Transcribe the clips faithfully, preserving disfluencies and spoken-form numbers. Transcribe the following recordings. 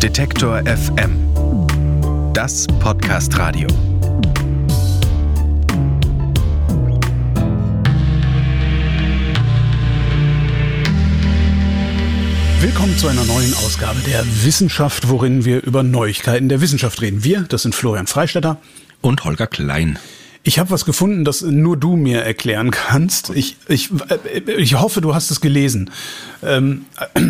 Detektor F M. Das Podcast-Radio. Willkommen zu einer neuen Ausgabe der Wissenschaft, worin wir über Neuigkeiten der Wissenschaft reden. Wir, das sind Florian Freistetter und Holger Klein. Ich habe was gefunden, das nur du mir erklären kannst. Ich, ich, ich hoffe, du hast es gelesen. Ähm,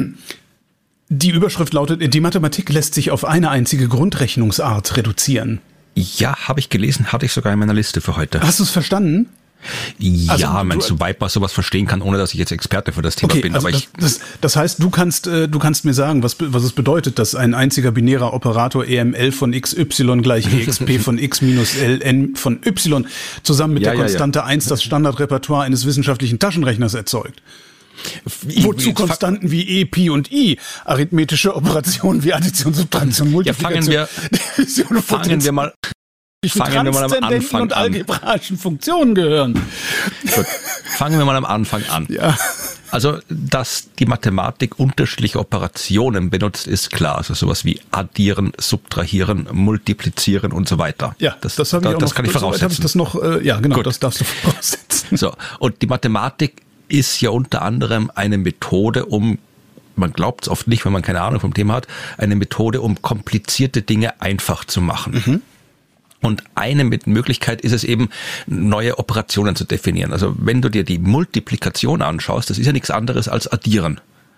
die Überschrift lautet, die Mathematik lässt sich auf eine einzige Grundrechnungsart reduzieren. Ja, habe ich gelesen, hatte ich sogar in meiner Liste für heute. Hast du es verstanden? Ja, also, meinst du, weit man sowas verstehen kann, ohne dass ich jetzt Experte für das Thema okay, bin. Also aber das, ich das, das heißt, du kannst, äh, du kannst mir sagen, was, was es bedeutet, dass ein einziger binärer Operator E M L von x y gleich E X P von x minus L n von y zusammen mit ja, der ja, Konstante ja. eins das Standardrepertoire eines wissenschaftlichen Taschenrechners erzeugt. Ich, Wozu Konstanten wie E, Pi und I, arithmetische Operationen wie Addition, Subtraktion, Multiplikation, ja, fangen wir, Division und fangen wir mal Fangen wir mal am Anfang und an. algebraischen Funktionen gehören. Gut, fangen wir mal am Anfang an. Ja. Also, dass die Mathematik unterschiedliche Operationen benutzt, ist klar. Also sowas wie addieren, subtrahieren, multiplizieren und so weiter. Ja, das, das, habe ich da, auch das noch, kann ich voraussetzen. Habe ich das noch, äh, ja, genau, Gut. das darfst du voraussetzen. So, und die Mathematik ist ja unter anderem eine Methode, um, man glaubt es oft nicht, wenn man keine Ahnung vom Thema hat, eine Methode, um komplizierte Dinge einfach zu machen. Mhm. Und eine Möglichkeit ist es eben, neue Operationen zu definieren. Also wenn du dir die Multiplikation anschaust, das ist ja nichts anderes als Addieren.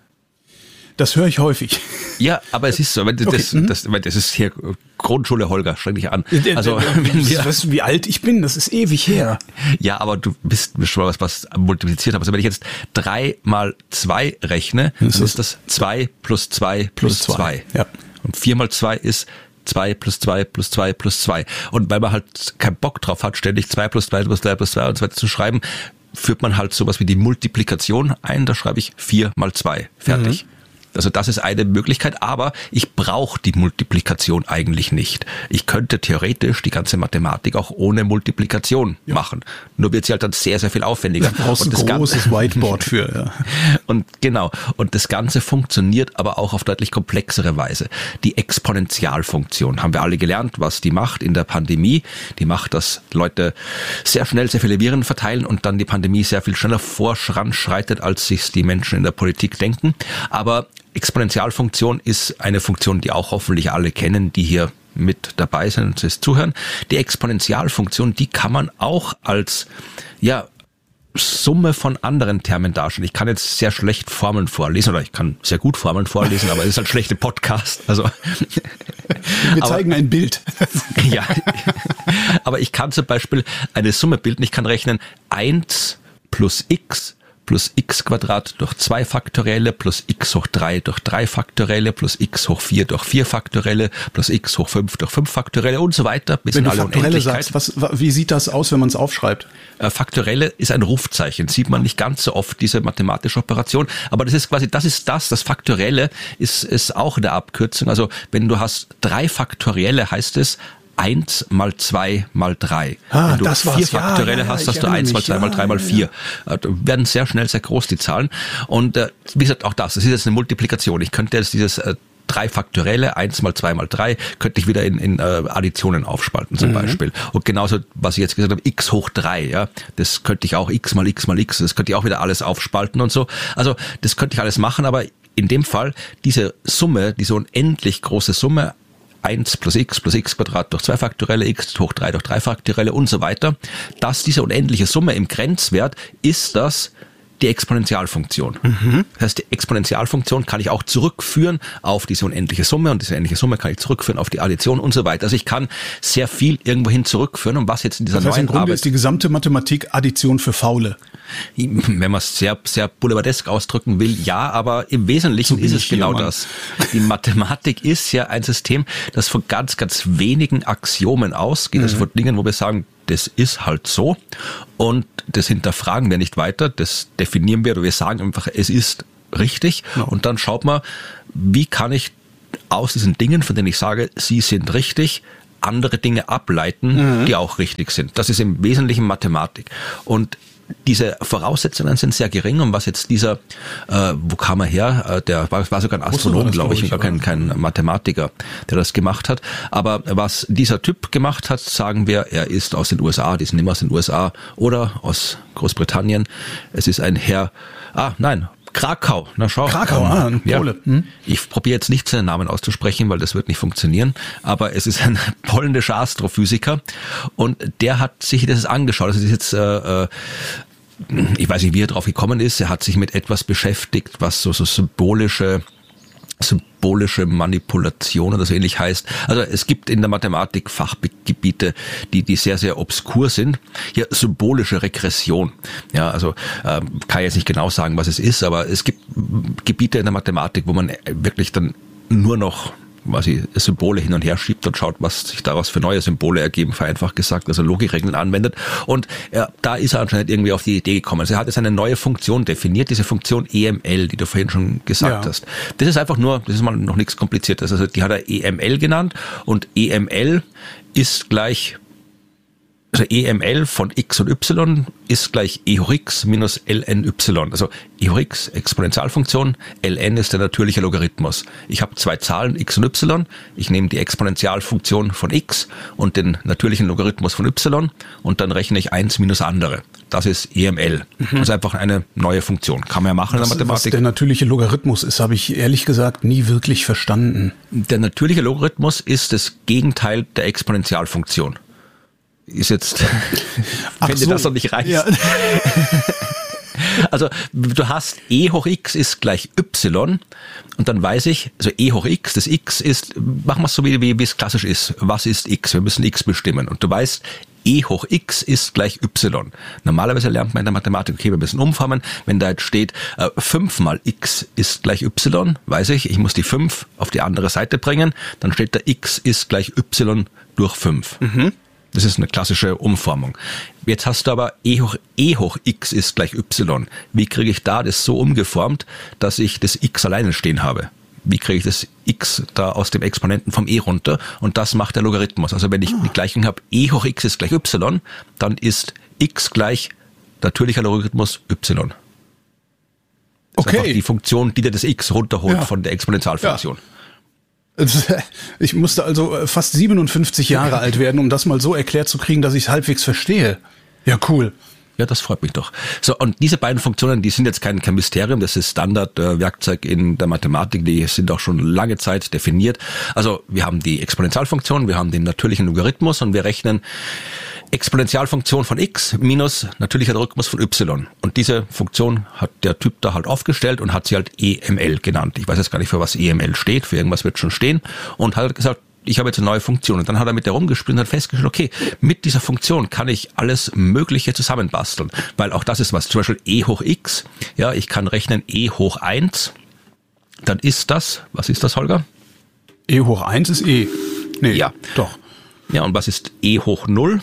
Das höre ich häufig. Ja, aber es ist so. Wenn okay. das, das, das ist hier Grundschule, Holger, streng dich an. Also, wenn wir, weißt du, wie alt ich bin? Das ist ewig her. Ja, aber du bist schon was, was multipliziert hast. Also wenn ich jetzt drei mal zwei rechne, dann ist das zwei plus zwei plus zwei. Ja. Und vier mal zwei ist zwei plus zwei plus zwei plus zwei. Und weil man halt keinen Bock drauf hat, ständig zwei plus zwei plus zwei plus zwei und so weiter zu schreiben, führt man halt sowas wie die Multiplikation ein. Da schreibe ich vier mal zwei. Fertig. Mhm. Also das ist eine Möglichkeit, aber ich brauche die Multiplikation eigentlich nicht. Ich könnte theoretisch die ganze Mathematik auch ohne Multiplikation ja. machen. Nur wird sie halt dann sehr, sehr viel aufwendiger. Da brauchst du ein großes Whiteboard für. Ja. Und genau. Und das Ganze funktioniert aber auch auf deutlich komplexere Weise. Die Exponentialfunktion haben wir alle gelernt, was die macht in der Pandemie. Die macht, dass Leute sehr schnell sehr viele Viren verteilen und dann die Pandemie sehr viel schneller voranschreitet, als sich die Menschen in der Politik denken. Aber Exponentialfunktion ist eine Funktion, die auch hoffentlich alle kennen, die hier mit dabei sind und es zuhören. Die Exponentialfunktion, die kann man auch als, ja, Summe von anderen Termen darstellen. Ich kann jetzt sehr schlecht Formeln vorlesen oder ich kann sehr gut Formeln vorlesen, aber es ist halt schlechte Podcast. Also wir zeigen aber, ein Bild. Ja, aber ich kann zum Beispiel eine Summe bilden. Ich kann rechnen eins plus x plus x Quadrat durch zwei Faktorielle plus x hoch drei durch drei Faktorielle plus x hoch vier durch vier Faktorielle plus x hoch fünf durch fünf Faktorielle und so weiter. Bis wenn in du alle Faktorielle Unendlichkeit. sagst, was, wie sieht das aus, wenn man es aufschreibt? Äh, Faktorielle ist ein Rufzeichen. Sieht man nicht ganz so oft, diese mathematische Operation. Aber das ist quasi, das ist das. Das Faktorielle ist, ist auch eine Abkürzung. Also wenn du hast drei Faktorielle, heißt es, eins mal zwei mal drei. Ah, Wenn du das vier war's. Faktorielle ja, ja, hast, hast du erinnere eins mal mich. zwei mal drei mal vier. Ja. Werden sehr schnell sehr groß, die Zahlen. Und äh, wie gesagt, auch das, das ist jetzt eine Multiplikation. Ich könnte jetzt dieses äh, drei Faktorielle, eins mal zwei mal drei, könnte ich wieder in, in äh, Additionen aufspalten zum mhm. Beispiel. Und genauso, was ich jetzt gesagt habe, x hoch drei, ja, das könnte ich auch x mal x mal x, das könnte ich auch wieder alles aufspalten und so. Also das könnte ich alles machen, aber in dem Fall, diese Summe, diese unendlich große Summe, eins plus x plus x Quadrat durch zwei Faktorielle, x hoch drei durch drei Faktorielle und so weiter, dass diese unendliche Summe im Grenzwert ist das die Exponentialfunktion. Mhm. Das heißt, die Exponentialfunktion kann ich auch zurückführen auf diese unendliche Summe und diese unendliche Summe kann ich zurückführen auf die Addition und so weiter. Also ich kann sehr viel irgendwohin zurückführen und was jetzt in dieser das heißt, neuen im Grunde Arbeit ist die gesamte Mathematik Addition für Faule. Wenn man es sehr, sehr boulevardesk ausdrücken will, ja, aber im Wesentlichen so ist es genau das. Die Mathematik ist ja ein System, das von ganz, ganz wenigen Axiomen ausgeht, mhm. also von Dingen, wo wir sagen, das ist halt so und das hinterfragen wir nicht weiter, das definieren wir oder wir sagen einfach, es ist richtig ja. Und dann schaut man, wie kann ich aus diesen Dingen, von denen ich sage, sie sind richtig, andere Dinge ableiten, mhm. die auch richtig sind. Das ist im Wesentlichen Mathematik. Und diese Voraussetzungen sind sehr gering und was jetzt dieser, äh, wo kam er her? Äh, der war, war sogar ein Astronom, glaube ich, gar kein, kein Mathematiker, der das gemacht hat. Aber was dieser Typ gemacht hat, sagen wir, er ist aus den U S A, die sind immer aus den U S A oder aus Großbritannien. Es ist ein Herr, ah nein, Krakau, na schau. Krakau, ah, ein ja. Pole. Hm? Ich probiere jetzt nicht seinen Namen auszusprechen, weil das wird nicht funktionieren, aber es ist ein polnischer Astrophysiker und der hat sich das angeschaut. Das ist jetzt, äh, ich weiß nicht, wie er drauf gekommen ist, er hat sich mit etwas beschäftigt, was so, so symbolische symbolische Manipulation oder so ähnlich heißt. Also es gibt in der Mathematik Fachgebiete, die die sehr, sehr obskur sind. Hier symbolische Regression. Ja, also ähm, kann ich jetzt nicht genau sagen, was es ist, aber es gibt Gebiete in der Mathematik, wo man wirklich dann nur noch quasi Symbole hin und her schiebt und schaut, was sich daraus für neue Symbole ergeben, vereinfacht gesagt, also Logikregeln anwendet. Und ja, da ist er anscheinend irgendwie auf die Idee gekommen. Also er hat jetzt eine neue Funktion definiert, diese Funktion E M L, die du vorhin schon gesagt ja. hast. Das ist einfach nur, das ist mal noch nichts Kompliziertes. Also die hat er E M L genannt und E M L ist gleich, also E M L von x und y ist gleich e hoch x minus ln y. Also e hoch x, Exponentialfunktion, ln ist der natürliche Logarithmus. Ich habe zwei Zahlen, x und y. Ich nehme die Exponentialfunktion von x und den natürlichen Logarithmus von y und dann rechne ich eins minus andere. Das ist E M L. Mhm. Das ist einfach eine neue Funktion. Kann man ja machen das, in der Mathematik. Was der natürliche Logarithmus ist, habe ich ehrlich gesagt nie wirklich verstanden. Der natürliche Logarithmus ist das Gegenteil der Exponentialfunktion. Ist jetzt, wenn dir das noch nicht reicht. Ja. Also du hast e hoch x ist gleich y und dann weiß ich, also e hoch x, das x ist, machen wir es so wie, wie, wie es klassisch ist. Was ist x? Wir müssen x bestimmen und du weißt, e hoch x ist gleich y. Normalerweise lernt man in der Mathematik, okay, wir müssen umformen. Wenn da jetzt steht, äh, fünf mal x ist gleich y, weiß ich, ich muss die fünf auf die andere Seite bringen, dann steht da x ist gleich y durch fünf. Mhm. Das ist eine klassische Umformung. Jetzt hast du aber e hoch, e hoch x ist gleich y. Wie kriege ich da das so umgeformt, dass ich das x alleine stehen habe? Wie kriege ich das x da aus dem Exponenten vom e runter? Und das macht der Logarithmus. Also wenn ich die Gleichung habe, e hoch x ist gleich y, dann ist x gleich natürlicher Logarithmus y. Das okay. ist einfach die Funktion, die dir das x runterholt ja. von der Exponentialfunktion. Ja. Ich musste also fast siebenundfünfzig Jahre alt werden, um das mal so erklärt zu kriegen, dass ich es halbwegs verstehe. Ja, cool. Ja, das freut mich doch. So, und diese beiden Funktionen, die sind jetzt kein, kein Mysterium, das ist Standardwerkzeug äh, in der Mathematik, die sind auch schon lange Zeit definiert. Also wir haben die Exponentialfunktion, wir haben den natürlichen Logarithmus und wir rechnen Exponentialfunktion von x minus natürlicher Logarithmus von y. Und diese Funktion hat der Typ da halt aufgestellt und hat sie halt E M L genannt. Ich weiß jetzt gar nicht, für was E M L steht, für irgendwas wird schon stehen. Und hat gesagt, ich habe jetzt eine neue Funktion. Und dann hat er mit der rumgespielt und hat festgestellt, okay, mit dieser Funktion kann ich alles Mögliche zusammenbasteln. Weil auch das ist was, zum Beispiel e hoch x. Ja, ich kann rechnen e hoch eins. Dann ist das, was ist das, Holger? E hoch eins ist e. Nee, ja. Doch. Ja, und was ist e hoch null?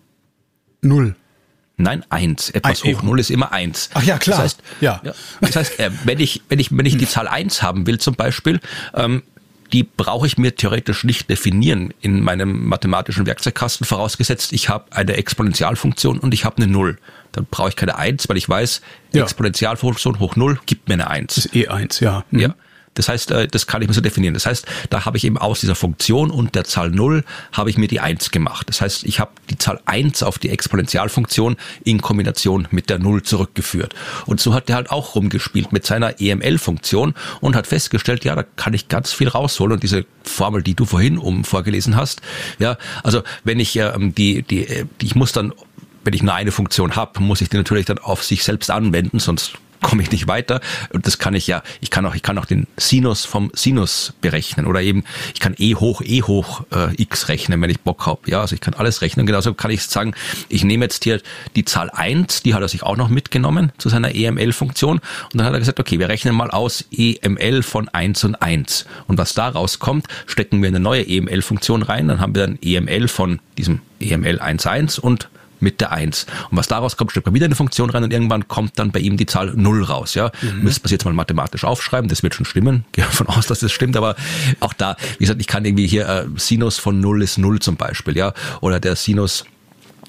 Null. Nein, eins. Etwas Ein, hoch null ist immer eins. Ach ja, klar. Das heißt, ja. Ja, das heißt äh, wenn ich wenn ich wenn ich die Zahl eins haben will zum Beispiel, ähm, die brauche ich mir theoretisch nicht definieren in meinem mathematischen Werkzeugkasten, vorausgesetzt ich habe eine Exponentialfunktion und ich habe eine null. Dann brauche ich keine eins, weil ich weiß, ja. Exponentialfunktion hoch null gibt mir eine eins. Das ist eh eins, ja. Mhm. Ja. Das heißt, das kann ich mir so definieren. Das heißt, da habe ich eben aus dieser Funktion und der Zahl null habe ich mir die eins gemacht. Das heißt, ich habe die Zahl eins auf die Exponentialfunktion in Kombination mit der null zurückgeführt. Und so hat der halt auch rumgespielt mit seiner E M L-Funktion und hat festgestellt, ja, da kann ich ganz viel rausholen. Und diese Formel, die du vorhin um vorgelesen hast, ja, also wenn ich ähm, die, die, die, ich muss dann, wenn ich nur eine Funktion habe, muss ich die natürlich dann auf sich selbst anwenden, sonst komme ich nicht weiter. Und das kann ich ja, ich kann auch, ich kann auch den Sinus vom Sinus berechnen oder eben, ich kann e hoch, e hoch äh, x rechnen, wenn ich Bock habe. Ja, also ich kann alles rechnen. Genauso kann ich sagen, ich nehme jetzt hier die Zahl eins, die hat er sich auch noch mitgenommen zu seiner E M L-Funktion. Und dann hat er gesagt, okay, wir rechnen mal aus E M L von eins und eins. Und was da rauskommt, stecken wir eine neue E M L-Funktion rein. Dann haben wir dann E M L von diesem E M L eins eins und mit der eins. Und was daraus kommt, steckt man wieder eine Funktion rein und irgendwann kommt dann bei ihm die Zahl null raus. Ja, mhm. Müsste man es jetzt mal mathematisch aufschreiben, das wird schon stimmen. Gehe davon aus, dass das stimmt, aber auch da, wie gesagt, ich kann irgendwie hier äh, Sinus von null ist null zum Beispiel, ja, oder der Sinus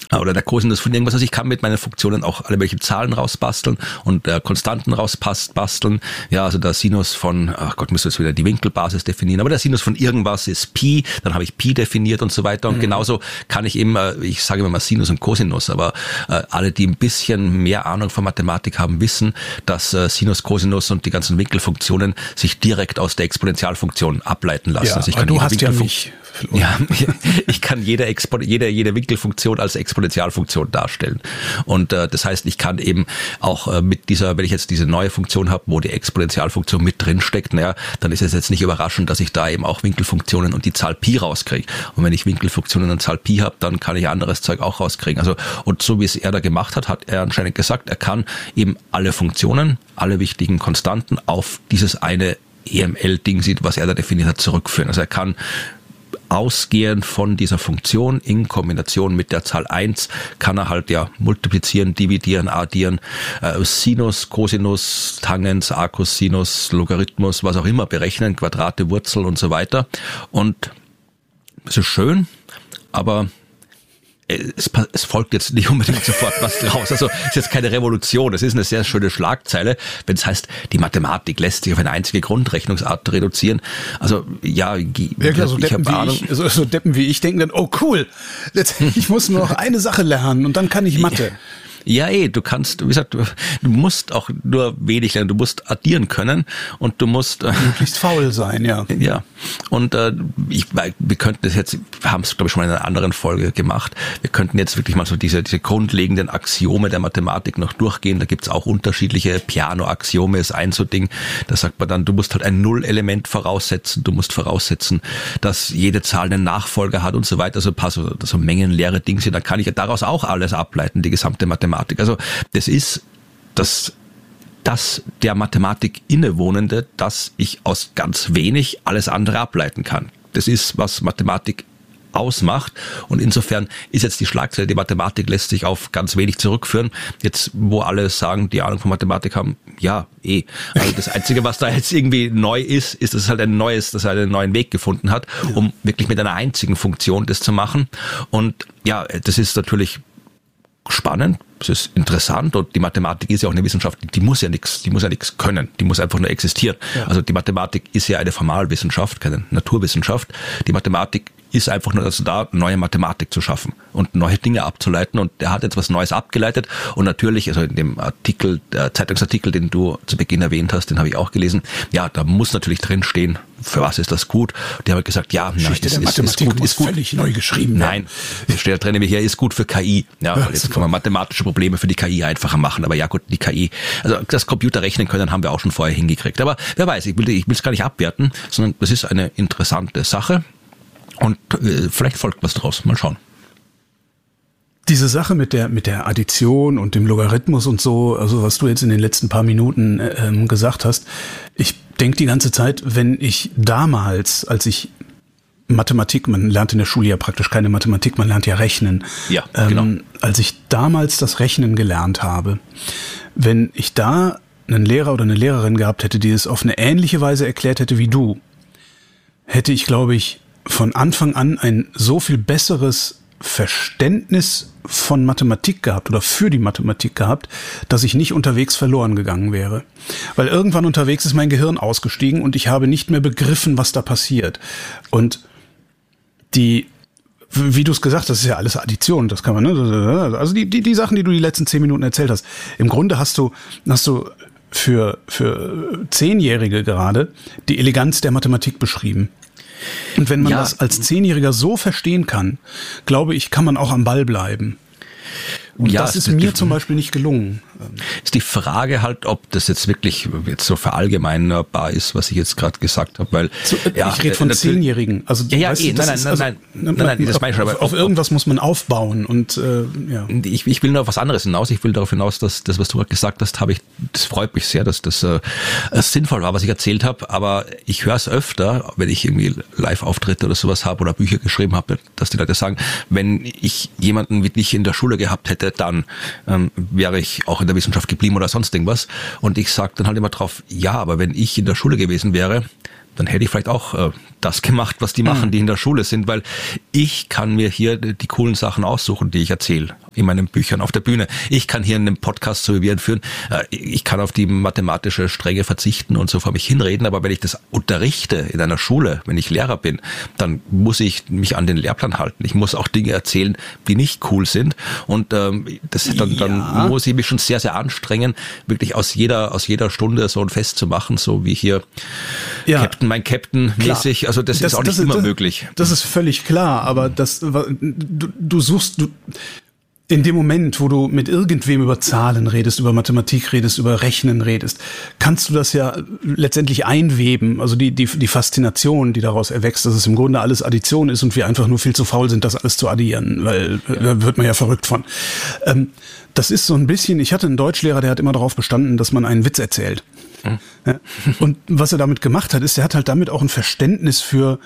oder der Cosinus von irgendwas. Also ich kann mit meinen Funktionen auch alle welche Zahlen rausbasteln und äh, Konstanten rausbasteln. Ja, also der Sinus von, ach Gott, müsste jetzt wieder die Winkelbasis definieren, aber der Sinus von irgendwas ist Pi, dann habe ich Pi definiert und so weiter. Und mhm. genauso kann ich eben, ich sage immer mal Sinus und Cosinus, aber äh, alle, die ein bisschen mehr Ahnung von Mathematik haben, wissen, dass äh, Sinus, Cosinus und die ganzen Winkelfunktionen sich direkt aus der Exponentialfunktion ableiten lassen. Ja, also ich aber kann du hast ja mich. Ja, ich kann jede, Expo- jede, jede Winkelfunktion als Exponentialfunktion darstellen. Und äh, das heißt, ich kann eben auch äh, mit dieser, wenn ich jetzt diese neue Funktion habe, wo die Exponentialfunktion mit drin steckt, naja, dann ist es jetzt nicht überraschend, dass ich da eben auch Winkelfunktionen und die Zahl Pi rauskriege. Und wenn ich Winkelfunktionen und Zahl Pi habe, dann kann ich anderes Zeug auch rauskriegen. Also und so wie es er da gemacht hat, hat er anscheinend gesagt, er kann eben alle Funktionen, alle wichtigen Konstanten auf dieses eine E M L-Ding, was er da definiert hat, zurückführen. Also er kann ausgehend von dieser Funktion in Kombination mit der Zahl eins kann er halt ja multiplizieren, dividieren, addieren, äh, Sinus, Cosinus, Tangens, Arcus, Sinus, Logarithmus, was auch immer berechnen, Quadrate, Wurzel und so weiter. Und es ist schön, aber Es, es folgt jetzt nicht unbedingt sofort was draus. Also es ist jetzt keine Revolution. Es ist eine sehr schöne Schlagzeile, wenn es heißt, die Mathematik lässt sich auf eine einzige Grundrechnungsart reduzieren. Also ja, ja klar, so, ich Deppen habe Ahnung. Ich, so, so Deppen wie ich denken dann, oh cool, jetzt, ich muss nur noch eine Sache lernen und dann kann ich Mathe. Ja, eh, du kannst, wie gesagt, du, du musst auch nur wenig lernen, du musst addieren können und du musst möglichst faul sein, ja. Ja, und äh, ich, wir könnten das jetzt, wir haben es glaube ich schon mal in einer anderen Folge gemacht, wir könnten jetzt wirklich mal so diese, diese grundlegenden Axiome der Mathematik noch durchgehen, da gibt's auch unterschiedliche, Piano-Axiome ist ein so Ding, da sagt man dann, du musst halt ein Nullelement voraussetzen, du musst voraussetzen, dass jede Zahl einen Nachfolger hat und so weiter, also ein paar so, so mengenleere Dinge, da kann ich ja daraus auch alles ableiten, die gesamte Mathematik. Also das ist das, das der Mathematik innewohnende, dass ich aus ganz wenig alles andere ableiten kann. Das ist, was Mathematik ausmacht und insofern ist jetzt die Schlagzeile, die Mathematik lässt sich auf ganz wenig zurückführen. Jetzt, wo alle sagen, die Ahnung von Mathematik haben, ja, eh. Also das Einzige, was da jetzt irgendwie neu ist, ist, dass es halt ein neues, dass er einen neuen Weg gefunden hat, um wirklich mit einer einzigen Funktion das zu machen. Und ja, das ist natürlich spannend, es ist interessant und die Mathematik ist ja auch eine Wissenschaft, die muss ja nichts, die muss ja nichts können, die muss einfach nur existieren. Ja. Also die Mathematik ist ja eine Formalwissenschaft, keine Naturwissenschaft. Die Mathematik ist einfach nur dazu da, neue Mathematik zu schaffen und neue Dinge abzuleiten und er hat jetzt was Neues abgeleitet und natürlich, also in dem Artikel, der Zeitungsartikel, den du zu Beginn erwähnt hast, den habe ich auch gelesen, ja, da muss natürlich drin stehen, für was ist das gut? Die haben gesagt, ja, nein, ist, der ist, ist gut, ist gut. Völlig neu geschrieben. Nein, es steht da drin, hier ist gut für K I. Ja, ja jetzt kann man mathematische Probleme für die K I einfacher machen, aber ja gut, die K I, also das Computer rechnen können, haben wir auch schon vorher hingekriegt. Aber wer weiß, ich will ich will es gar nicht abwerten, sondern das ist eine interessante Sache. Und äh, vielleicht folgt was draus. Mal schauen. Diese Sache mit der mit der Addition und dem Logarithmus und so, also was du jetzt in den letzten paar Minuten ähm, gesagt hast, ich denke die ganze Zeit, wenn ich damals, als ich Mathematik, man lernt in der Schule ja praktisch keine Mathematik, man lernt ja Rechnen. Ja, genau. Ähm, als ich damals das Rechnen gelernt habe, wenn ich da einen Lehrer oder eine Lehrerin gehabt hätte, die es auf eine ähnliche Weise erklärt hätte wie du, hätte ich, glaube ich, von Anfang an ein so viel besseres Verständnis von Mathematik gehabt oder für die Mathematik gehabt, dass ich nicht unterwegs verloren gegangen wäre. Weil irgendwann unterwegs ist mein Gehirn ausgestiegen und ich habe nicht mehr begriffen, was da passiert. Und die, wie du es gesagt hast, das ist ja alles Addition, das kann man, ne? Also die, die, die Sachen, die du die letzten zehn Minuten erzählt hast, im Grunde hast du, hast du für, für Zehnjährige gerade die Eleganz der Mathematik beschrieben. Und wenn man ja. das als Zehnjähriger so verstehen kann, glaube ich, kann man auch am Ball bleiben. Und ja, das ist mir zum Beispiel nicht gelungen. Ist die Frage halt, ob das jetzt wirklich jetzt so verallgemeinerbar ist, was ich jetzt gerade gesagt habe, weil so, ja, ich rede von Zehnjährigen. Also ja, ja, eh, nein, nein, nein, also, nein, nein, nein, nein, das meine ich schon. Aber auf, auf irgendwas muss man aufbauen und äh, ja. Ich, ich will nur auf was anderes hinaus. Ich will darauf hinaus, dass das, was du gerade gesagt hast, habe ich. Das freut mich sehr, dass das äh, sinnvoll war, was ich erzählt habe. Aber ich höre es öfter, wenn ich irgendwie Live-Auftritte oder sowas habe oder Bücher geschrieben habe, dass die Leute sagen, wenn ich jemanden wie dich in der Schule gehabt hätte, dann ähm, wäre ich auch in der Wissenschaft geblieben oder sonst irgendwas. Und ich sage dann halt immer drauf, ja, aber wenn ich in der Schule gewesen wäre, dann hätte ich vielleicht auch äh, das gemacht, was die machen, die in der Schule sind, weil ich kann mir hier die coolen Sachen aussuchen, die ich erzähle in meinen Büchern auf der Bühne. Ich kann hier einen Podcast so wie wir ihn führen. Ich kann auf die mathematische Strenge verzichten und so vor mich hinreden, aber wenn ich das unterrichte in einer Schule, wenn ich Lehrer bin, dann muss ich mich an den Lehrplan halten. Ich muss auch Dinge erzählen, die nicht cool sind und ähm, das, dann, dann ja. muss ich mich schon sehr, sehr anstrengen, wirklich aus jeder, aus jeder Stunde so ein Fest zu machen, so wie hier ja. Captain, mein Captain mäßig. Also das, das ist auch nicht das, immer das, möglich. Das ist völlig klar, aber das, du, du suchst, du, in dem Moment, wo du mit irgendwem über Zahlen redest, über Mathematik redest, über Rechnen redest, kannst du das ja letztendlich einweben. Also die, die, die Faszination, die daraus erwächst, dass es im Grunde alles Addition ist und wir einfach nur viel zu faul sind, das alles zu addieren, weil ja. da wird man ja verrückt von. Ähm, das ist so ein bisschen, ich hatte einen Deutschlehrer, der hat immer darauf bestanden, dass man einen Witz erzählt. Mhm. Ja. Und was er damit gemacht hat, ist, er hat halt damit auch ein Verständnis für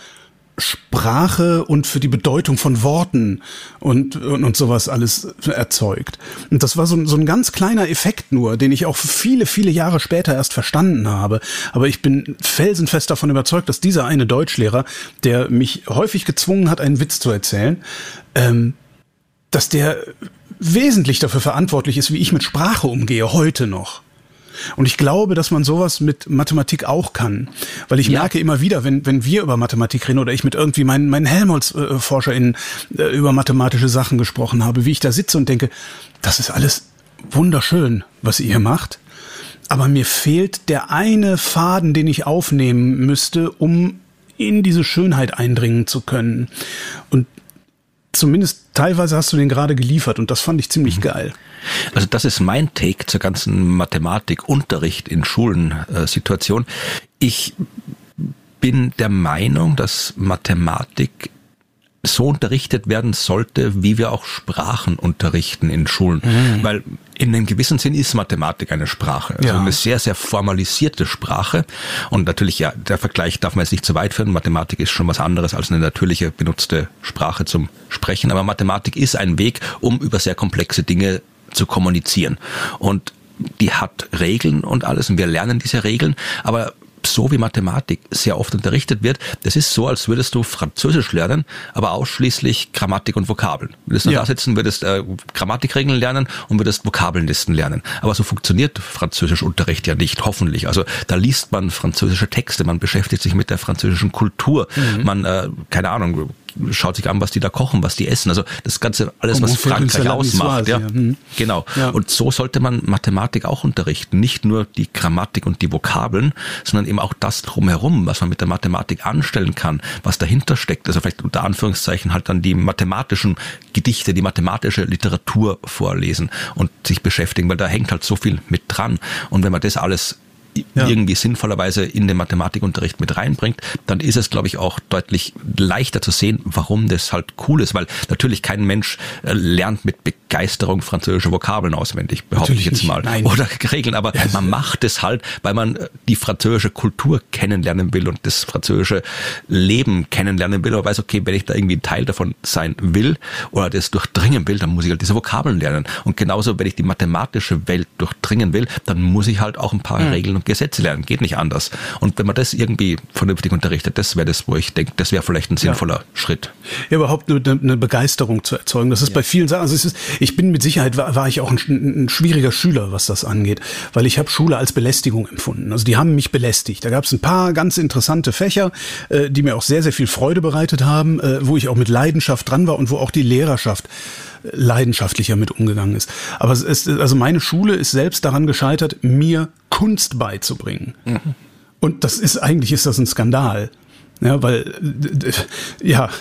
Sprache und für die Bedeutung von Worten und, und, und sowas alles erzeugt. Und das war so, so ein ganz kleiner Effekt nur, den ich auch viele, viele Jahre später erst verstanden habe. Aber ich bin felsenfest davon überzeugt, dass dieser eine Deutschlehrer, der mich häufig gezwungen hat, einen Witz zu erzählen, ähm, dass der wesentlich dafür verantwortlich ist, wie ich mit Sprache umgehe, heute noch. Und ich glaube, dass man sowas mit Mathematik auch kann. Weil ich ja. merke immer wieder, wenn wenn wir über Mathematik reden oder ich mit irgendwie meinen, meinen Helmholtz-ForscherInnen äh, über mathematische Sachen gesprochen habe, wie ich da sitze und denke, das ist alles wunderschön, was ihr hier macht. Aber mir fehlt der eine Faden, den ich aufnehmen müsste, um in diese Schönheit eindringen zu können. Und zumindest teilweise hast du den gerade geliefert und das fand ich ziemlich mhm. geil. Also das ist mein Take zur ganzen Mathematikunterricht in Schulensituation. Ich bin der Meinung, dass Mathematik so unterrichtet werden sollte, wie wir auch Sprachen unterrichten in Schulen. Mhm. Weil in einem gewissen Sinn ist Mathematik eine Sprache. Also ja. eine sehr, sehr formalisierte Sprache. Und natürlich, ja, der Vergleich darf man jetzt nicht zu weit führen. Mathematik ist schon was anderes als eine natürliche benutzte Sprache zum Sprechen. Aber Mathematik ist ein Weg, um über sehr komplexe Dinge zu kommunizieren. Und die hat Regeln und alles. Und wir lernen diese Regeln. Aber so wie Mathematik sehr oft unterrichtet wird, das ist so, als würdest du Französisch lernen, aber ausschließlich Grammatik und Vokabeln. Würdest du ja. da sitzen, würdest äh, Grammatikregeln lernen und würdest Vokabelnlisten lernen. Aber so funktioniert Französischunterricht ja nicht, hoffentlich. Also da liest man französische Texte, man beschäftigt sich mit der französischen Kultur, mhm. man, äh, keine Ahnung, schaut sich an, was die da kochen, was die essen. Also das Ganze, alles, was Frankreich ausmacht. Ja, mhm. Genau. Ja. Und so sollte man Mathematik auch unterrichten. Nicht nur die Grammatik und die Vokabeln, sondern eben auch das drumherum, was man mit der Mathematik anstellen kann, was dahinter steckt. Also vielleicht unter Anführungszeichen halt dann die mathematischen Gedichte, die mathematische Literatur vorlesen und sich beschäftigen, weil da hängt halt so viel mit dran. Und wenn man das alles ja. irgendwie sinnvollerweise in den Mathematikunterricht mit reinbringt, dann ist es, glaube ich, auch deutlich leichter zu sehen, warum das halt cool ist, weil natürlich kein Mensch lernt mit Begeisterung französische Vokabeln auswendig, behaupte natürlich ich jetzt mal, nicht, oder Regeln, aber ja, man macht es halt, weil man die französische Kultur kennenlernen will und das französische Leben kennenlernen will, aber weiß, okay, wenn ich da irgendwie ein Teil davon sein will oder das durchdringen will, dann muss ich halt diese Vokabeln lernen. Und genauso, wenn ich die mathematische Welt durchdringen will, dann muss ich halt auch ein paar mhm. Regeln und Gesetze lernen, geht nicht anders. Und wenn man das irgendwie vernünftig unterrichtet, das wäre das, wo ich denke, das wäre vielleicht ein sinnvoller ja. Schritt. Ja, überhaupt eine, eine Begeisterung zu erzeugen. Das ist ja. bei vielen Sachen, also es ist, ich bin mit Sicherheit, war, war ich auch ein, ein schwieriger Schüler, was das angeht, weil ich habe Schule als Belästigung empfunden. Also die haben mich belästigt. Da gab es ein paar ganz interessante Fächer, äh, die mir auch sehr, sehr viel Freude bereitet haben, äh, wo ich auch mit Leidenschaft dran war und wo auch die Lehrerschaft leidenschaftlicher mit umgegangen ist. Aber es ist, also meine Schule ist selbst daran gescheitert, mir Kunst beizubringen. Mhm. Und das ist, eigentlich ist das ein Skandal. Ja, weil, ja,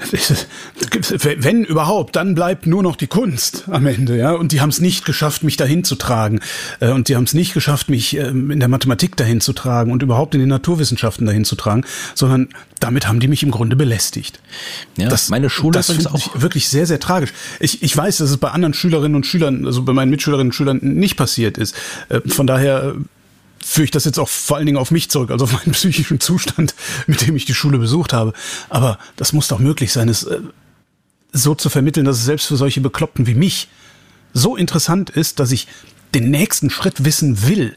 wenn überhaupt, dann bleibt nur noch die Kunst am Ende, ja. Und die haben es nicht geschafft, mich dahin zu tragen. Und die haben es nicht geschafft, mich in der Mathematik dahin zu tragen und überhaupt in den Naturwissenschaften dahin zu tragen, sondern damit haben die mich im Grunde belästigt. Ja, das, meine Schule das finde ich wirklich sehr, sehr tragisch. Ich, ich weiß, dass es bei anderen Schülerinnen und Schülern, also bei meinen Mitschülerinnen und Schülern nicht passiert ist. Von daher führe ich das jetzt auch vor allen Dingen auf mich zurück, also auf meinen psychischen Zustand, mit dem ich die Schule besucht habe. Aber das muss doch möglich sein, es äh, so zu vermitteln, dass es selbst für solche Bekloppten wie mich so interessant ist, dass ich den nächsten Schritt wissen will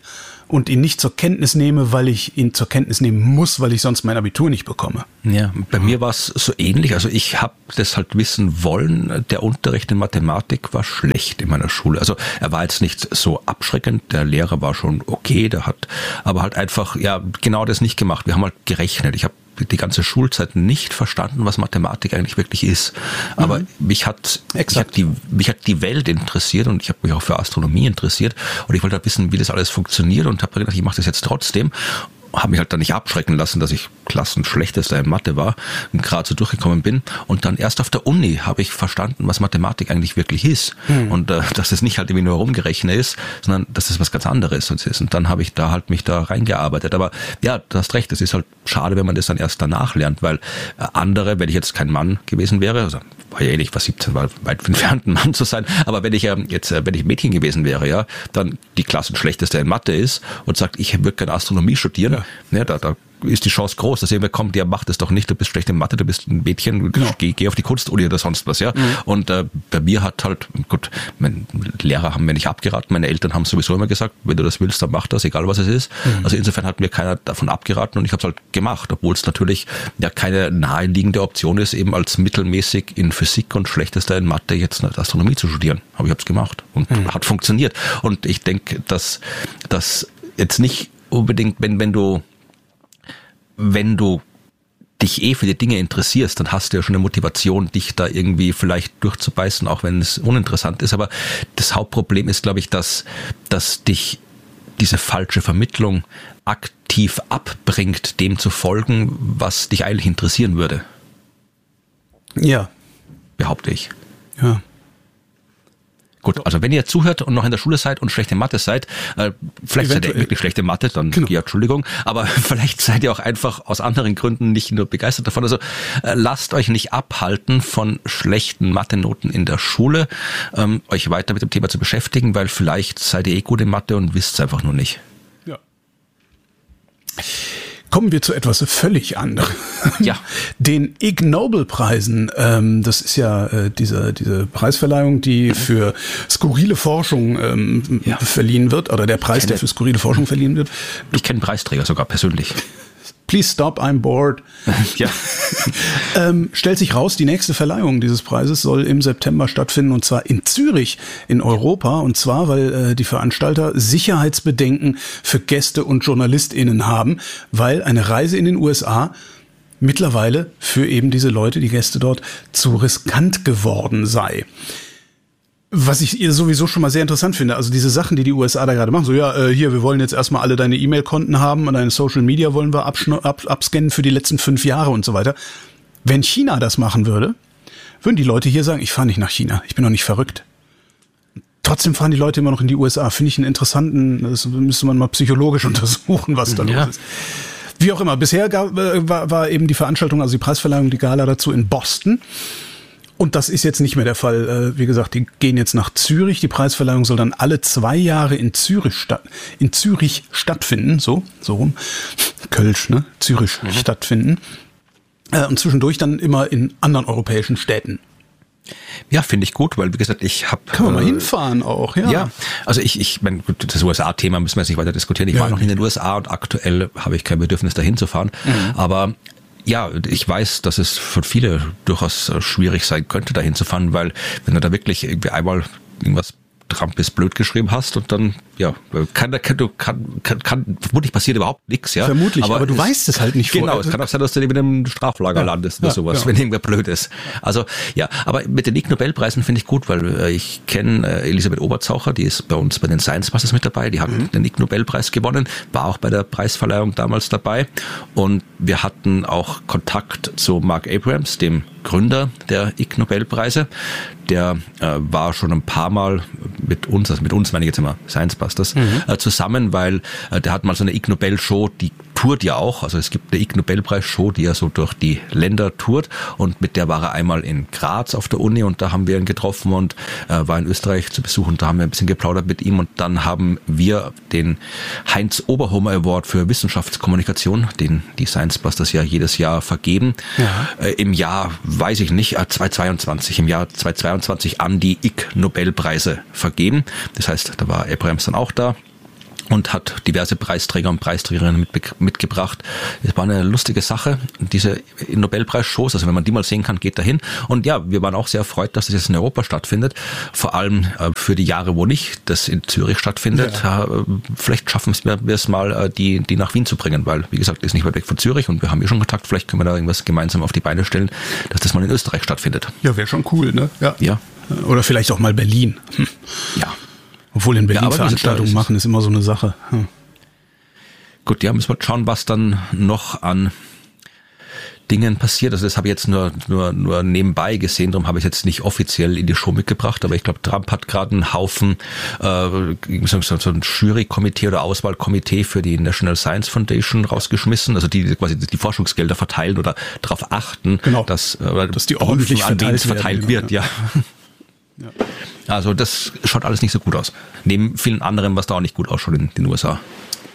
und ihn nicht zur Kenntnis nehme, weil ich ihn zur Kenntnis nehmen muss, weil ich sonst mein Abitur nicht bekomme. Ja, bei mir war es so ähnlich. Also ich habe das halt wissen wollen. Der Unterricht in Mathematik war schlecht in meiner Schule. Also er war jetzt nicht so abschreckend. Der Lehrer war schon okay, der hat aber halt einfach ja genau das nicht gemacht. Wir haben halt gerechnet. Ich habe die ganze Schulzeit nicht verstanden, was Mathematik eigentlich wirklich ist. Aber mhm. mich hat, mich hat die, mich hat die Welt interessiert und ich habe mich auch für Astronomie interessiert und ich wollte halt wissen, wie das alles funktioniert und habe gedacht, ich mache das jetzt trotzdem. Habe mich halt dann nicht abschrecken lassen, dass ich Klassenschlechtester in Mathe war und gerade so durchgekommen bin. Und dann erst auf der Uni habe ich verstanden, was Mathematik eigentlich wirklich ist. Hm. Und äh, dass es nicht halt irgendwie nur rumgerechnet ist, sondern dass es was ganz anderes ist. Und dann habe ich da halt mich da reingearbeitet. Aber ja, du hast recht, es ist halt schade, wenn man das dann erst danach lernt, weil äh, andere, wenn ich jetzt kein Mann gewesen wäre, also war ja ähnlich, was siebzehn war, weit entfernt ein Mann zu sein, aber wenn ich äh, jetzt, äh, wenn ich Mädchen gewesen wäre, ja, dann die Klassenschlechteste in Mathe ist und sagt, ich würde gerne Astronomie studieren, ja. Ja, da, da ist die Chance groß, dass jemand kommt, der macht das doch nicht, du bist schlecht in Mathe, du bist ein Mädchen, genau. geh, geh auf die Kunstuni oder sonst was, ja. Mhm. Und äh, bei mir hat halt, gut, meine Lehrer haben mir nicht abgeraten, meine Eltern haben sowieso immer gesagt, wenn du das willst, dann mach das, egal was es ist. Mhm. Also insofern hat mir keiner davon abgeraten und ich habe es halt gemacht, obwohl es natürlich ja keine naheliegende Option ist, eben als mittelmäßig in Physik und schlechtester in Mathe jetzt eine Astronomie zu studieren. Aber ich habe es gemacht und mhm. hat funktioniert. Und ich denke, dass das jetzt nicht unbedingt, wenn, wenn du wenn du dich eh für die Dinge interessierst, dann hast du ja schon eine Motivation, dich da irgendwie vielleicht durchzubeißen, auch wenn es uninteressant ist. Aber das Hauptproblem ist, glaube ich, dass, dass dich diese falsche Vermittlung aktiv abbringt, dem zu folgen, was dich eigentlich interessieren würde. Ja. Behaupte ich. Ja. Gut, also wenn ihr zuhört und noch in der Schule seid und schlechte Mathe seid, äh, vielleicht Eventuell. seid ihr wirklich schlechte Mathe, dann genau. ja, Entschuldigung, aber vielleicht seid ihr auch einfach aus anderen Gründen nicht nur begeistert davon. Also äh, lasst euch nicht abhalten von schlechten Mathe-Noten in der Schule, ähm, euch weiter mit dem Thema zu beschäftigen, weil vielleicht seid ihr eh gut in Mathe und wisst es einfach nur nicht. Ja. Kommen wir zu etwas völlig anderem. Ja. Den Ig Nobel-Preisen. Ähm, das ist ja äh, diese, diese Preisverleihung, die für skurrile Forschung ähm, ja. verliehen wird, oder der Preis, der für skurrile Forschung verliehen wird. Ich kenne Preisträger sogar persönlich. Please stop, I'm bored. Ja. ähm, stellt sich raus, die nächste Verleihung dieses Preises soll im September stattfinden, und zwar in Zürich in Europa. Und zwar, weil äh, die Veranstalter Sicherheitsbedenken für Gäste und JournalistInnen haben, weil eine Reise in den U S A mittlerweile für eben diese Leute, die Gäste dort, zu riskant geworden sei. Was ich sowieso schon mal sehr interessant finde, also diese Sachen, die die U S A da gerade machen, so ja, äh, hier, wir wollen jetzt erstmal alle deine E-Mail-Konten haben und deine Social Media wollen wir abschn- ab- abscannen für die letzten fünf Jahre und so weiter. Wenn China das machen würde, würden die Leute hier sagen, ich fahre nicht nach China, ich bin doch nicht verrückt. Trotzdem fahren die Leute immer noch in die U S A. Finde ich einen interessanten, das müsste man mal psychologisch untersuchen, was da ja. los ist. Wie auch immer, bisher gab, äh, war, war eben die Veranstaltung, also die Preisverleihung, die Gala dazu in Boston. Und das ist jetzt nicht mehr der Fall. Wie gesagt, die gehen jetzt nach Zürich. Die Preisverleihung soll dann alle zwei Jahre in Zürich statt, in Zürich stattfinden. So, so rum. Kölsch, ne? Zürich mhm. stattfinden. Und zwischendurch dann immer in anderen europäischen Städten. Ja, finde ich gut, weil wie gesagt, ich habe... Kann man äh, mal hinfahren auch, ja. Ja, also ich, ich mein, das U S A-Thema müssen wir jetzt nicht weiter diskutieren. Ich ja, war noch in den U S A und aktuell habe ich kein Bedürfnis, dahin zu fahren. Mhm. Aber... Ja, ich weiß, dass es für viele durchaus schwierig sein könnte, dahin zu fahren, weil wenn du da wirklich irgendwie einmal irgendwas Trump ist blöd geschrieben hast und dann, ja, kann, kann, kann, kann, kann vermutlich passiert überhaupt nichts, ja. Vermutlich, aber, aber du es, weißt es halt nicht vorher. Genau, es kann auch sein, dass du in einem Straflager ja, landest oder ja, sowas, ja. wenn irgendwer blöd ist. Also, ja, aber mit den Ig Nobelpreisen finde ich gut, weil äh, ich kenne äh, Elisabeth Oberzaucher, die ist bei uns bei den Science Busters mit dabei, die hat mhm. den Ig Nobelpreis gewonnen, war auch bei der Preisverleihung damals dabei und wir hatten auch Kontakt zu Mark Abrams, dem Gründer der Ig Nobelpreise. Der äh, war schon ein paar Mal mit uns, also mit uns meine ich jetzt immer Science Busters, mhm. äh, zusammen, weil äh, der hat mal so eine Ig Nobel Show, die tourt ja auch, also es gibt eine Ig Nobelpreis Show, die ja so durch die Länder tourt und mit der war er einmal in Graz auf der Uni und da haben wir ihn getroffen und äh, war in Österreich zu Besuch und da haben wir ein bisschen geplaudert mit ihm und dann haben wir den Heinz Oberhomer Award für Wissenschaftskommunikation, den die Science Busters ja jedes Jahr vergeben, ja. äh, im Jahr, weiß ich nicht, äh, zweitausendzweiundzwanzig, im Jahr zweitausendzweiundzwanzig an die Ig Nobelpreise vergeben. Das heißt, da war Abrams dann auch da. und hat diverse Preisträger und Preisträgerinnen mit, mitgebracht. Es war eine lustige Sache, diese Nobelpreisshows, also wenn man die mal sehen kann, geht dahin. Und ja, wir waren auch sehr erfreut, dass das jetzt in Europa stattfindet, vor allem äh, für die Jahre, wo nicht das in Zürich stattfindet. Ja. Äh, vielleicht schaffen wir es mal, äh, die, die nach Wien zu bringen, weil, wie gesagt, ist nicht weit weg von Zürich und wir haben hier schon Kontakt, vielleicht können wir da irgendwas gemeinsam auf die Beine stellen, dass das mal in Österreich stattfindet. Ja, wäre schon cool, ne? Ja. ja. Oder vielleicht auch mal Berlin. Hm. Ja. Obwohl in Berlin ja, Veranstaltungen machen, ist immer so eine Sache. Hm. Gut, ja, müssen wir schauen, was dann noch an Dingen passiert. Also das habe ich jetzt nur nur nur nebenbei gesehen, darum habe ich es jetzt nicht offiziell in die Show mitgebracht, aber ich glaube, Trump hat gerade einen Haufen äh, so, so ein Jurykomitee oder Auswahlkomitee für die National Science Foundation rausgeschmissen, also die quasi die Forschungsgelder verteilen oder darauf achten, genau, dass, äh, dass die ordentlich verteilt, verteilt werden, wird, ja. ja. Also das schaut alles nicht so gut aus. Neben vielen anderen, was da auch nicht gut ausschaut in den U S A.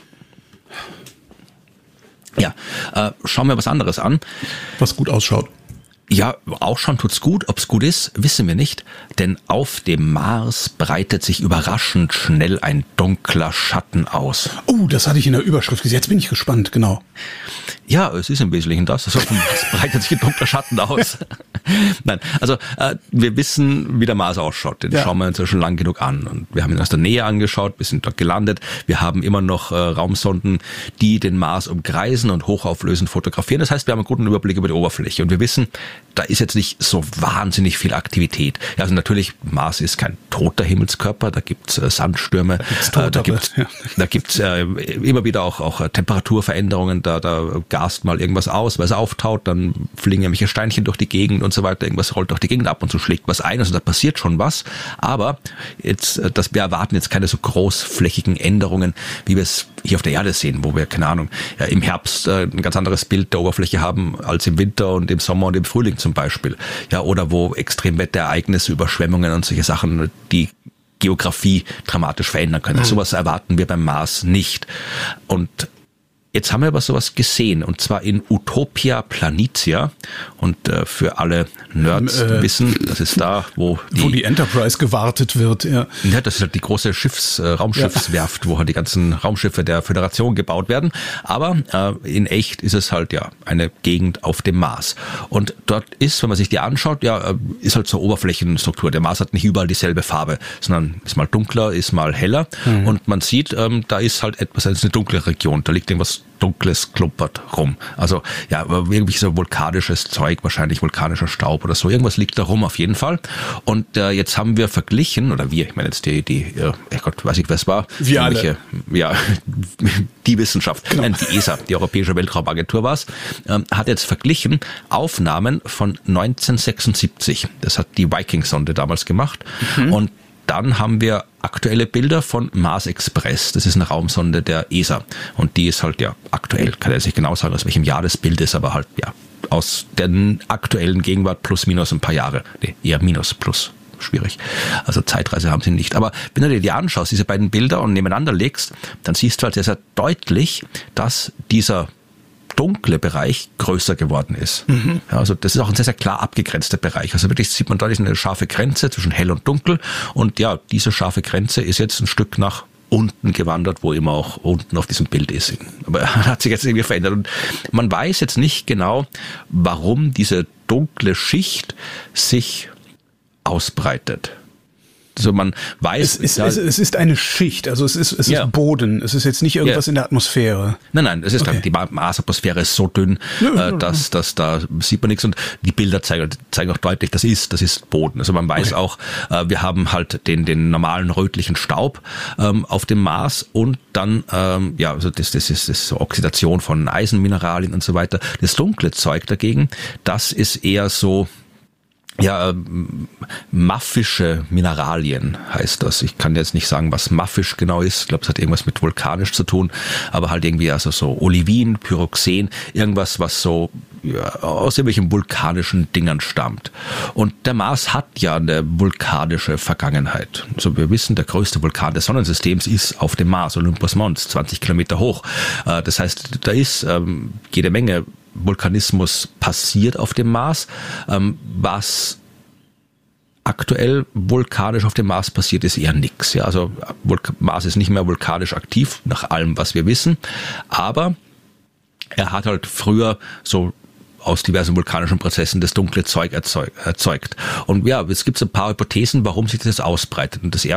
Ja, äh, schauen wir was anderes an. Was gut ausschaut. Ja, ausschauen tut's gut. Ob's gut ist, wissen wir nicht. Denn auf dem Mars breitet sich überraschend schnell ein dunkler Schatten aus. Oh, das hatte ich in der Überschrift gesehen. Jetzt bin ich gespannt, genau. Ja, es ist im Wesentlichen das. Also auf dem Mars breitet sich ein dunkler Schatten aus. Nein, also äh, wir wissen, wie der Mars ausschaut. Den ja. schauen wir uns ja schon lang genug an. Und wir haben ihn aus der Nähe angeschaut, wir sind dort gelandet. Wir haben immer noch äh, Raumsonden, die den Mars umkreisen und hochauflösend fotografieren. Das heißt, wir haben einen guten Überblick über die Oberfläche. Und wir wissen, da ist jetzt nicht so wahnsinnig viel Aktivität. Ja, also natürlich, Mars ist kein toter Himmelskörper, da gibt's äh, Sandstürme, da gibt's, äh, da gibt's, ja. da gibt's äh, immer wieder auch, auch Temperaturveränderungen, da, da gast mal irgendwas aus, weil es auftaut, dann fliegen irgendwelche Steinchen durch die Gegend und so weiter, irgendwas rollt durch die Gegend ab und so schlägt was ein, also da passiert schon was, aber jetzt, das, wir erwarten jetzt keine so großflächigen Änderungen, wie wir es hier auf der Erde sehen, wo wir, keine Ahnung, ja, im Herbst äh, ein ganz anderes Bild der Oberfläche haben als im Winter und im Sommer und im Frühling zum Beispiel. Ja, oder wo Extremwetterereignisse, Überschwemmungen und solche Sachen die Geografie dramatisch verändern können. Mhm. Sowas erwarten wir beim Mars nicht. Und jetzt haben wir aber sowas gesehen, und zwar in Utopia Planitia. Und äh, für alle Nerds äh, wissen, das ist da, wo die, wo die Enterprise gewartet wird. Ja, ja, das ist halt die große Schiffs, äh, Raumschiffswerft, ja. wo halt die ganzen Raumschiffe der Föderation gebaut werden. Aber äh, in echt ist es halt ja eine Gegend auf dem Mars. Und dort ist, wenn man sich die anschaut, ja, ist halt so Oberflächenstruktur. Der Mars hat nicht überall dieselbe Farbe, sondern ist mal dunkler, ist mal heller. Mhm. Und man sieht, ähm, da ist halt etwas, das ist eine dunkle Region. Da liegt irgendwas Dunkles klumpert rum. Also ja, irgendwie so vulkanisches Zeug, wahrscheinlich vulkanischer Staub oder so. Irgendwas liegt da rum auf jeden Fall. Und äh, jetzt haben wir verglichen, oder wir, ich meine jetzt die, die, äh, Gott, weiß ich, wer es war. Wir alle. Ja, die Wissenschaft, genau. Nein, die E S A, die Europäische Weltraumagentur war es, ähm, hat jetzt verglichen Aufnahmen von neunzehnhundertsechsundsiebzig. Das hat die Viking-Sonde damals gemacht. Mhm. Und dann haben wir aktuelle Bilder von Mars Express. Das ist eine Raumsonde der E S A. Und die ist halt ja aktuell, kann ich jetzt nicht genau sagen, aus welchem Jahr das Bild ist, aber halt ja aus der aktuellen Gegenwart plus minus ein paar Jahre. Nee, eher minus plus. Schwierig. Also Zeitreise haben sie nicht. Aber wenn du dir die anschaust, diese beiden Bilder und nebeneinander legst, dann siehst du halt sehr, sehr deutlich, dass dieser dunkle Bereich größer geworden ist. Mhm. Ja, also das ist auch ein sehr, sehr klar abgegrenzter Bereich. Also wirklich sieht man deutlich eine scharfe Grenze zwischen hell und dunkel. Und ja, diese scharfe Grenze ist jetzt ein Stück nach unten gewandert, wo immer auch unten auf diesem Bild ist. Aber er hat sich jetzt irgendwie verändert. Und man weiß jetzt nicht genau, warum diese dunkle Schicht sich ausbreitet. Also man weiß, es ist, ja, es, es ist eine Schicht, also es ist, es ja. ist Boden, es ist jetzt nicht irgendwas ja. in der Atmosphäre. Nein, nein, es ist okay. Die Marsatmosphäre ist so dünn, ja, äh, dass, dass da sieht man nichts, und die Bilder zeigen, zeigen auch deutlich, das ist, das ist Boden. Also man weiß okay. auch, äh, wir haben halt den, den normalen rötlichen Staub ähm, auf dem Mars, und dann, ähm, ja, also das, das ist, das ist so Oxidation von Eisenmineralien und so weiter. Das dunkle Zeug dagegen, das ist eher so, ja, ähm, maffische Mineralien heißt das. Ich kann jetzt nicht sagen, was maffisch genau ist. Ich glaube, es hat irgendwas mit vulkanisch zu tun, aber halt irgendwie also so Olivin, Pyroxen, irgendwas, was so ja, aus irgendwelchen vulkanischen Dingern stammt. Und der Mars hat ja eine vulkanische Vergangenheit. Also wir wissen, der größte Vulkan des Sonnensystems ist auf dem Mars, Olympus Mons, zwanzig Kilometer hoch. Das heißt, da ist ähm, jede Menge Vulkanismus passiert auf dem Mars, ähm, was aktuell vulkanisch auf dem Mars passiert, ist eher nix. Ja, also Vulk- Mars ist nicht mehr vulkanisch aktiv, nach allem, was wir wissen. Aber er hat halt früher so aus diversen vulkanischen Prozessen das dunkle Zeug erzeug, erzeugt. Und ja, es gibt so ein paar Hypothesen, warum sich das ausbreitet. Und das